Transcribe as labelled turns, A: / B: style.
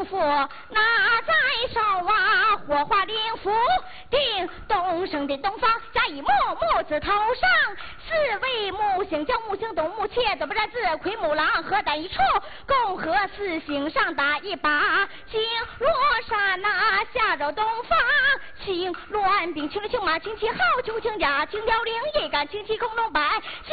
A: 符拿在手啊，火花灵符定东升的东方，加以木字头上，四位木星叫木星东木切的不然字魁木狼合在一处，共和四星上打一把星落山那下着东方，青乱兵青了青马青旗号青青甲青凋零一杆青旗空中摆，青